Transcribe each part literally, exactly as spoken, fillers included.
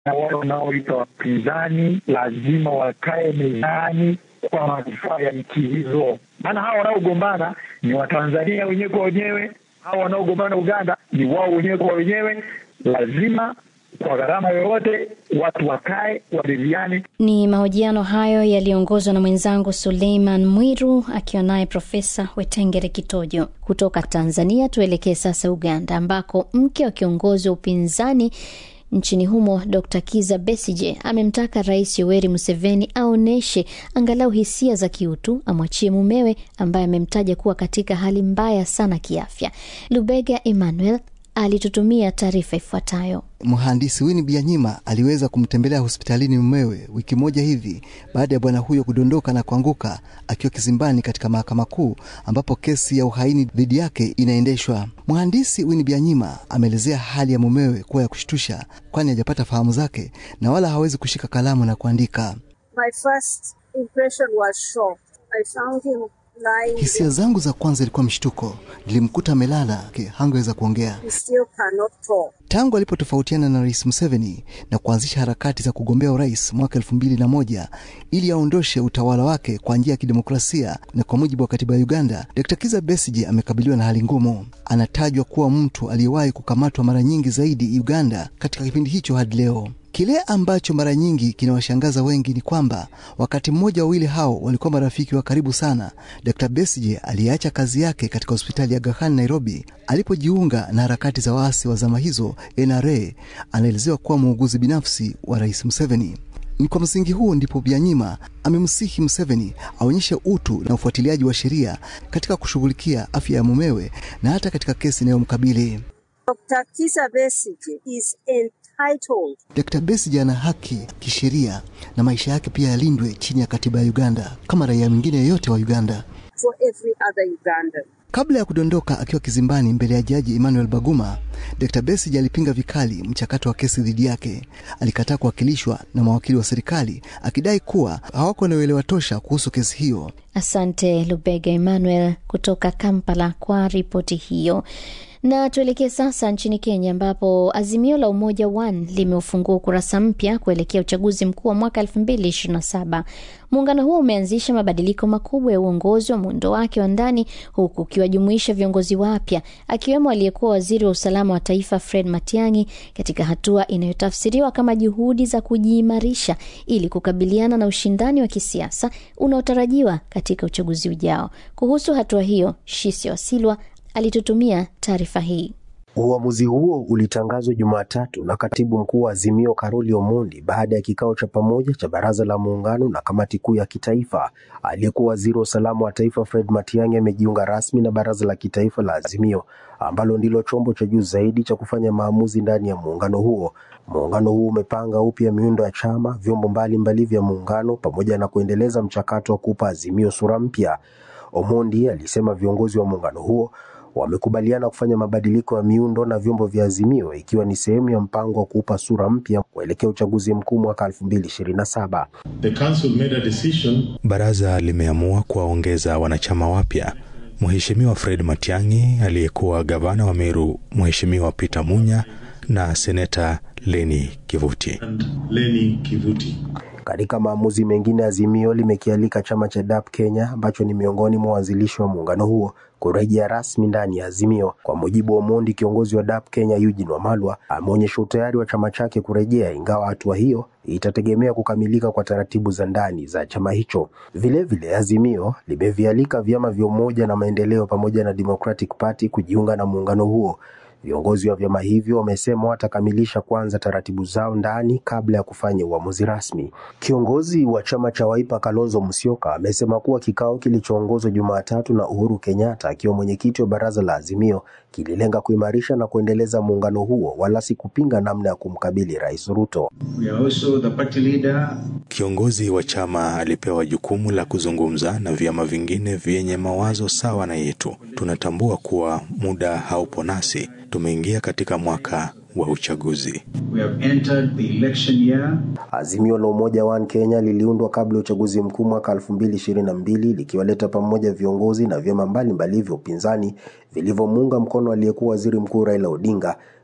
na wale wanaoitwa wapinzani lazima wakae mezani kwa manufaa ya nchi hizo. Maana hao wanaogombana ni Watanzania wenyewe kwa wenyewe, hao wanaogombana Uganda ni wao wenyewe kwa wenyewe. Lazima kwa gharama yoyote watu wakae wadidiane. Ni mahojiano hayo yaliongozwa na mwenzangu Suleiman Mwiru akiwa naye Profesa Wetengere Kitojo. Kutoka Tanzania tuelekee sasa Uganda, ambako mke wa kiongozi wa upinzani nchini humo Dokta Kizza Besigye amemtaka Rais Yoweri Museveni aoneshe angalau hisia za kiutu, amwachie mumewe ambaye amemtaja kuwa katika hali mbaya sana kiafya. Lubega Emmanuel alitutumia taarifa ifuatayo. Mhandisi Winnie Byanyima aliweza kumtembelea hospitalini mumewe wiki moja hivi baada ya bwana huyo kudondoka na kuanguka akiwa kizimbani katika mahakama kuu ambapo kesi ya uhaini dhidi yake inaendeshwa. Mhandisi Winnie Byanyima ameelezea hali ya mumewe kuwa ya kushtusha, kwani hajapata fahamu zake na wala hawezi kushika kalamu na kuandika. My first impression was shock. I found him lying. Hisia zangu za kwanza ilikuwa mshtuko. Nilimkuta amelala, hangeweza kuongea. He still cannot talk. Tangu alipotofautiana na Rais Museveni na kuanzisha harakati za kugombea urais mwaka elfu mbili na moja ili aondoshe utawala wake kwa njia ya kidemokrasia na kwa mujibu wa katiba ya Uganda, Dokta Kizza Besigye amekabiliwa na hali ngumu. Anatajwa kuwa mtu aliyewahi kukamatwa mara nyingi zaidi Uganda katika kipindi hicho hadi leo. Kile ambacho mara nyingi kinawashangaza wengi ni kwamba wakati mmoja wawili hao walikuwa marafiki wa karibu sana. Dokta Besigye aliacha kazi yake katika hospitali ya Aga Khan Nairobi alipojiunga na harakati za waasi wa zama hizo N R A. Anaelezewa kuwa muuguzi binafsi wa Rais Museveni. Ni kwa msingi huo ndipo Byanyima amemsihi Museveni aonyeshe utu na ufuatiliaji wa sheria katika kushughulikia afya ya mumewe na hata katika kesi inayomkabili. Dokta Kizza Besigye is entitled. Dokta Besigye ana haki kisheria na maisha yake pia yalindwe chini ya katiba ya Uganda kama raia mwingine yeyote wa Uganda. For every other Ugandan. Kabla ya kudondoka akiwa kizimbani mbele ya Jaji Emmanuel Baguma, Dokta Besigye alipinga vikali mchakato wa kesi dhidi yake. Alikataa kuwakilishwa na mawakili wa serikali akidai kuwa hawako na uelewa tosha kuhusu kesi hiyo. Asante Lubega Emmanuel kutoka Kampala kwa ripoti hiyo. Na tuelekee sasa nchini Kenya, ambapo Azimio la Umoja One limeufungua kurasa mpya kuelekea uchaguzi mkuu wa mwaka elfu mbili ishirini na saba. Muungano huo umeanzisha mabadiliko makubwa ya uongozi wa muundo wake wa ndani, huku ukiwajumuisha viongozi wapya akiwemo aliyekuwa waziri wa usalama wa taifa Fred Matiang'i, katika hatua inayotafsiriwa kama juhudi za kujiimarisha ili kukabiliana na ushindani wa kisiasa unaotarajiwa katika uchaguzi ujao. Kuhusu hatua hiyo, Shisia Wasilwa alitutumia taarifa hii. Uamuzi huo ulitangazwa Jumatatu na katibu mkuu wa Azimio Karoli Omondi baada ya kikao cha pamoja cha baraza la muungano na kamati kuu ya kitaifa. Aliyekuwa waziri wa usalama wa taifa Fred Matiang'i amejiunga rasmi na baraza la kitaifa la Azimio, ambalo ndilo chombo cha juu zaidi cha kufanya maamuzi ndani ya muungano huo. Muungano huu umepanga upya miundo ya chama, vyombo mbalimbali vya muungano pamoja na kuendeleza mchakato wa kupa Azimio sura mpya. Omondi alisema viongozi wa muungano huo wamekubaliana kufanya mabadiliko ya miundo na vyombo vya Azimio ikiwa ni sehemu ya mpango wa kuupa sura mpya kuelekea uchaguzi mkuu mwaka elfu mbili ishirini na saba. The council made a decision. Baraza limeamua kuwaongeza wanachama wapya: Mheshimiwa Fred Matiang'i, aliyekuwa gavana wa Meru Mheshimiwa Peter Munya, na seneta Leni Kivuti. And Leni Kivuti. Katika maamuzi mengine, Azimio limekialika chama cha D A P Kenya, ambacho ni miongoni mwa waanzilishi wa muungano huo, kurejea rasmi ndani ya Azimio. Kwa mujibu wa Omondi, kiongozi wa D A P Kenya Eugene Wamalwa ameonyesha utayari wa chama chake kurejea, ingawa hatua hiyo itategemea kukamilika kwa taratibu za ndani za chama hicho. Vile vile Azimio limevialika vyama vya Umoja na Maendeleo pamoja na Democratic Party kujiunga na muungano huo. Viongozi wa vyama hivyo wamesema watakamilisha kwanza taratibu zao ndani kabla ya kufanya uamuzi rasmi. Kiongozi wa chama cha Wiper Kalonzo Musyoka amesema kuwa kikao kilichoongozwa Jumatatu na Uhuru Kenyatta akiwa mwenyekiti wa baraza la Azimio kililenga kuimarisha na kuendeleza muungano huo, wala si kupinga namna ya kumkabili Rais Ruto. We are also the party leader. Kiongozi wa chama alipewa jukumu la kuzungumza na vyama vingine vyenye mawazo sawa na yetu. Tunatambua kuwa muda haupo nasi. Tumeingia katika mwaka wa uchaguzi. We have entered the election year. Azimio la Umoja One Kenya liliundwa kabla uchaguzi mkuu mwaka elfu mbili ishirini na mbili, likiwaleta pamoja viongozi na vyama mbalimbali vya upinzani vilivyomuunga mkono aliyekuwa waziri mkuu Raila Odinga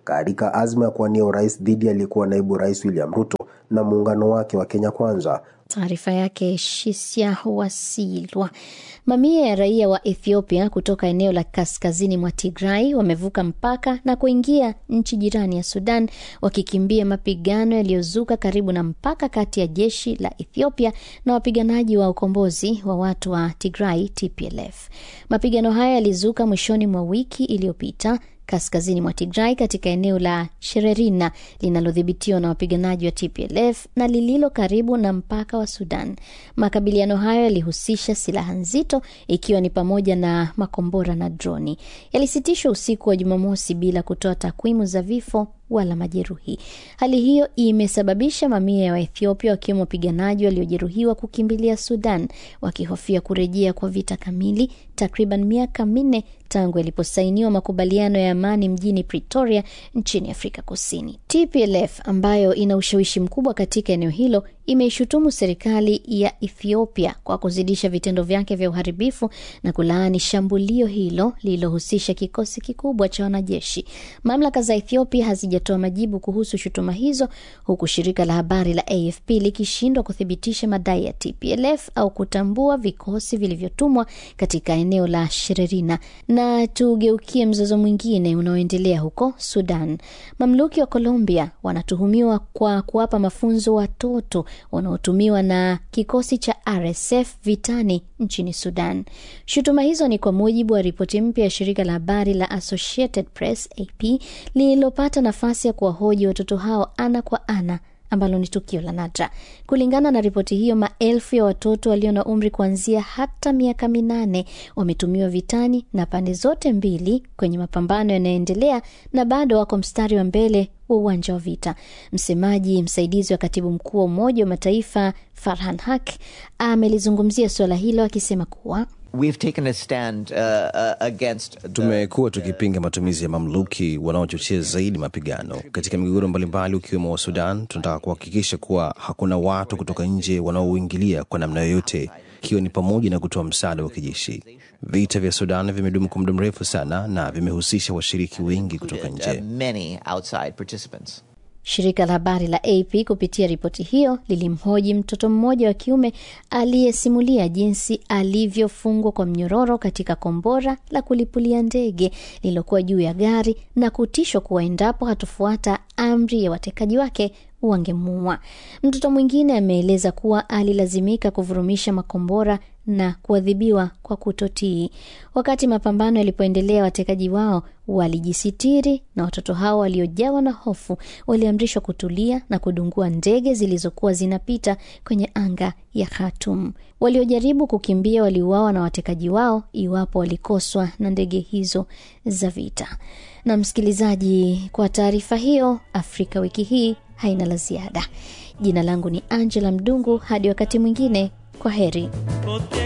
katika azma ya kuwania urais dhidi aliyekuwa naibu rais William Ruto na muungano wake wa Kenya Kwanza. Taarifa yake Shisia Wasilwa. Mamia ya raia wa Ethiopia kutoka eneo la kaskazini mwa Tigray wamevuka mpaka na kuingia nchi jirani ya Sudan wakikimbia mapigano yaliyozuka karibu na mpaka kati ya jeshi la Ethiopia na wapiganaji wa ukombozi wa watu wa Tigray T P L F. Mapigano haya yalizuka mwishoni mwa wiki iliyopita kaskazini mwa Tigray katika eneo la Shererina linalodhibitiwa na wapiganaji wa T P L F na lililo karibu na mpaka wa Sudan. Makabiliano hayo yalihusisha silaha nzito ikiwa ni pamoja na makombora na droni. Yalisitishwa usiku wa Jumamosi bila kutoa takwimu za vifo wala majeruhi. Hali hiyo imesababisha mamia ya Ethiopia wakiwemo wapiganaji waliojeruhiwa kukimbilia Sudan wakihofia kurejea kwa vita kamili takriban miaka minne tangu yaliposainiwa makubaliano ya amani mjini Pretoria nchini Afrika Kusini. T P L F ambayo ina ushawishi mkubwa katika eneo hilo imeishutumu serikali ya Ethiopia kwa kuzidisha vitendo vyake vya uharibifu na kulaani shambulio hilo lililohusisha kikosi kikubwa cha wanajeshi. Mamlaka za Ethiopia hazijatoa majibu kuhusu shutuma hizo, huku shirika la habari la A F P likishindwa kuthibitisha madai ya T P L F au kutambua vikosi vilivyotumwa katika eneo la Shererina. Na tugeukie mzozo mwingine unaoendelea huko Sudan. Mamluki wa Colombia wanatuhumiwa kwa kuwapa mafunzo watoto wanaotumiwa na kikosi cha R S F vitani nchini Sudan. Shutuma hizo ni kwa mujibu wa ripoti mpya ya shirika la habari la Associated Press A P lililopata nafasi ya kuwahoji watoto hao ana kwa ana, ambalo ni tukio la nadra. Kulingana na ripoti hiyo, maelfu ya watoto walio na umri kuanzia hata miaka minane wametumiwa vitani na pande zote mbili kwenye mapambano yanayoendelea na bado wako mstari wa mbele wa uwanja wa vita. Msemaji msaidizi wa katibu mkuu wa Umoja wa Mataifa Farhan Haq amelizungumzia suala hilo akisema kuwa We've taken a stand uh, uh, against the... Tumekuwa tukipinga matumizi ya mamluki wanaochochea zaidi mapigano katika migogoro mbalimbali ukiwemo wa Sudan. Tunataka kuhakikisha kuwa hakuna watu kutoka nje wanaoingilia kwa namna yoyote, ikiwa ni pamoja na kutoa msaada wa kijeshi. Vita vya Sudan vimedumu kwa muda mrefu sana na vimehusisha washiriki wengi kutoka nje. Many outside participants. Shirika la habari la A P kupitia ripoti hiyo lilimhoji mtoto mmoja wa kiume aliyesimulia jinsi alivyofungwa kwa mnyororo katika kombora la kulipulia ndege lililokuwa juu ya gari na kutishwa kuwa endapo hatofuata amri ya watekaji wake wangemuua. Mtoto mwingine ameeleza kuwa alilazimika kuvurumisha makombora na kuadhibiwa kwa kutotii. Wakati mapambano yalipoendelea, watekaji wao walijisitiri na watoto hao waliojawa na hofu waliamrishwa kutulia na kudungua ndege zilizokuwa zinapita kwenye anga ya Khartoum. Waliojaribu kukimbia waliuawa na watekaji wao iwapo walikoswa na ndege hizo za vita. Na msikilizaji, kwa taarifa hiyo, Afrika wiki hii haina la ziada. Jina langu ni Angela Mdungu, hadi wakati mwingine, kwa heri.